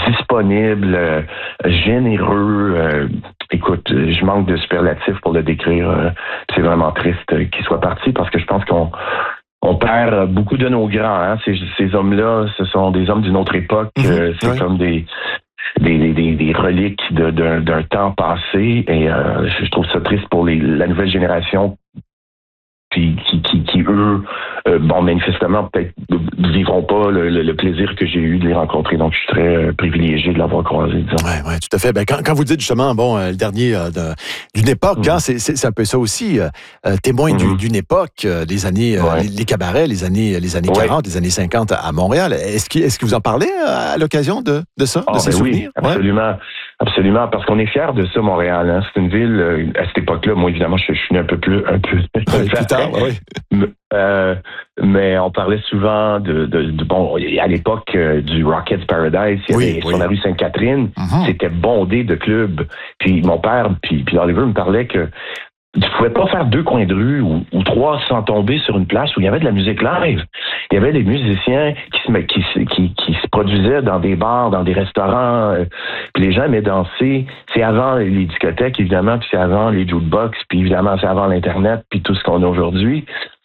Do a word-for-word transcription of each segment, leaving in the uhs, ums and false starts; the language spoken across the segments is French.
disponible, euh, généreux. Euh, écoute, je manque de superlatifs pour le décrire. Euh, c'est vraiment triste qu'il soit parti parce que je pense qu'on on perd beaucoup de nos grands. Hein. Ces, ces hommes-là, ce sont des hommes d'une autre époque. Mm-hmm. Euh, c'est oui. comme des... Des, des, des reliques de, d'un, d'un temps passé et euh, je trouve ça triste pour les, la nouvelle génération puis qui, qui, qui eux, euh, bon, manifestement, peut-être ne vivront pas le, le, le plaisir que j'ai eu de les rencontrer. Donc, je suis très euh, privilégié de l'avoir croisé, disons. Oui, ouais, tout à fait. Ben, quand, quand vous dites justement, bon, euh, le dernier euh, de, d'une époque, mmh. hein, c'est, c'est, c'est un peu ça aussi, euh, témoin mmh. du, d'une époque, euh, les années, euh, ouais. les, les cabarets, les années, les années quarante, ouais. les années cinquante à Montréal. Est-ce que, est-ce que vous en parlez à l'occasion de, de ça, oh, de ces ben souvenirs? Oui, absolument. Ouais. Absolument, parce qu'on est fiers de ça, Montréal. Hein. C'est une ville, euh, à cette époque-là, moi, évidemment, je, je suis né un peu plus... Un peu ouais, plus tard, oui. Mais, euh, mais on parlait souvent de... de, de bon, à l'époque euh, du Rockets Paradise, il y avait, oui, sur oui. la rue Sainte-Catherine, mm-hmm. c'était bondé de clubs. Puis mon père, puis, puis Oliver me parlait que tu ne pouvais pas faire deux coins de rue ou, ou trois sans tomber sur une place où il y avait de la musique live. Il y avait des musiciens qui se, qui, qui, qui se produisaient dans des bars, dans des restaurants, euh, puis les gens aimaient danser. C'est avant les discothèques, évidemment, puis c'est avant les jukebox, puis évidemment, c'est avant l'Internet, puis tout ce qu'on a aujourd'hui.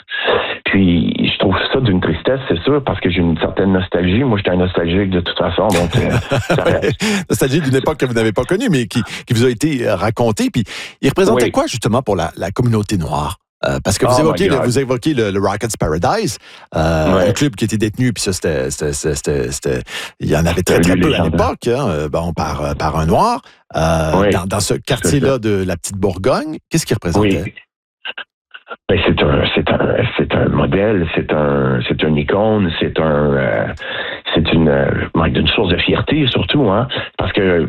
Puis je trouve ça d'une tristesse, c'est sûr, parce que j'ai une certaine nostalgie. Moi, j'étais un nostalgique de toute façon, donc euh, ça nostalgie d'une époque que vous n'avez pas connue, mais qui, qui vous a été racontée. Puis il représentait oui. quoi justement pour la, la communauté noire? Euh, parce que vous, oh évoquez, le, vous évoquez le, le Rockets Paradise, euh, ouais. un club qui était détenu, puis ça, c'était, c'était, c'était, c'était, il y en avait très, très peu à l'époque, hein, bon, par, par un noir. Euh, oui. dans, dans ce quartier-là de la Petite Bourgogne, qu'est-ce qu'il représentait? Oui. Ben, c'est un, c'est un, c'est un modèle, c'est un, c'est une icône, c'est un, euh, c'est une, euh, une source de fierté surtout, hein, parce que,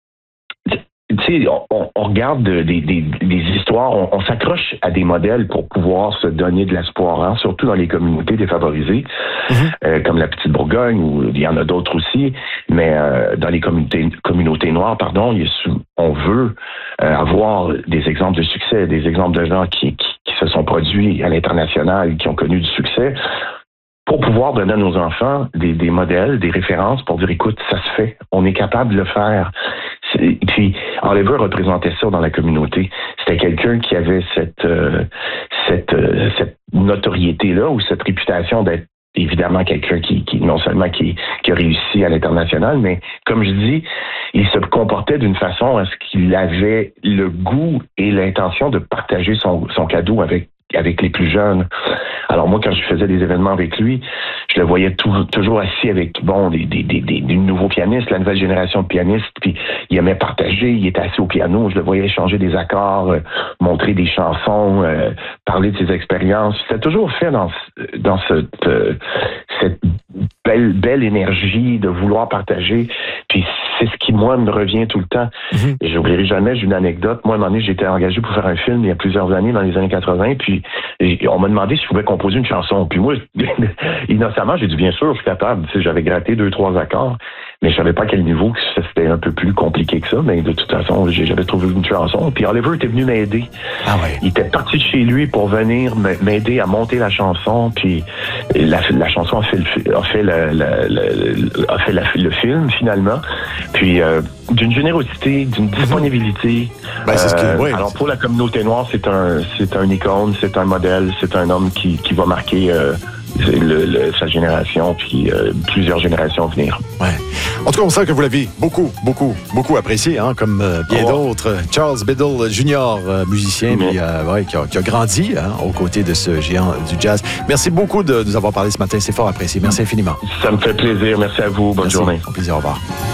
tu sais, on, on regarde des, des, des histoires, on, on s'accroche à des modèles pour pouvoir se donner de l'espoir, hein, surtout dans les communautés défavorisées, mm-hmm. euh, comme la Petite Bourgogne, ou il y en a d'autres aussi, mais euh, dans les communautés, communautés noires, pardon, il y a, on veut euh, avoir des exemples de succès, des exemples de gens qui, qui, qui se sont produits à l'international, qui ont connu du succès, pour pouvoir donner à nos enfants des, des modèles, des références pour dire, écoute, ça se fait, on est capable de le faire. Et puis, Oliver représentait ça dans la communauté. C'était quelqu'un qui avait cette, euh, cette, euh, cette notoriété-là ou cette réputation d'être évidemment quelqu'un qui, qui non seulement qui, qui a réussi à l'international, mais comme je dis, il se comportait d'une façon à ce qu'il avait le goût et l'intention de partager son, son cadeau avec avec les plus jeunes. Alors moi, quand je faisais des événements avec lui, je le voyais tout, toujours assis avec bon des, des, des, des, des nouveaux pianistes, la nouvelle génération de pianistes, puis il aimait partager, il était assis au piano, je le voyais changer des accords, euh, montrer des chansons, euh, parler de ses expériences. C'était toujours fait dans, dans cette, euh, cette belle, belle énergie de vouloir partager, puis c'est ce qui, moi, me revient tout le temps. Mm-hmm. Et j'oublierai jamais, j'ai une anecdote. Moi, à un moment donné, j'étais engagé pour faire un film il y a plusieurs années, dans les années quatre-vingts, puis on m'a demandé si je pouvais composer une chanson. Puis moi, innocemment, j'ai dit, bien sûr, je suis capable. Tu sais, j'avais gratté deux, trois accords, mais je savais pas à quel niveau, que c'était un peu plus compliqué que ça, mais de toute façon, j'avais trouvé une chanson. Puis Oliver était venu m'aider. Ah ouais. Il était parti de chez lui pour venir m'aider à monter la chanson, puis la, la chanson a fait le, a fait la, la, la, a fait la, le film, finalement. Puis euh, d'une générosité, d'une disponibilité. Ben, c'est ce que, euh, oui. Alors pour la communauté noire, c'est un, c'est un icône, c'est un modèle, c'est un homme qui, qui va marquer euh, le, le, sa génération, puis euh, plusieurs générations à venir. Ouais. En tout cas, on sent que vous l'avez beaucoup, beaucoup, beaucoup apprécié, hein, comme euh, bien oh. d'autres. Charles Biddle Junior, euh, musicien, mais, euh, ouais, qui, a, qui a grandi hein, aux côtés de ce géant du jazz. Merci beaucoup de nous avoir parlé ce matin, c'est fort apprécié. Merci infiniment. Ça me fait plaisir. Merci à vous. Bonne Merci. journée. Au plaisir, au revoir.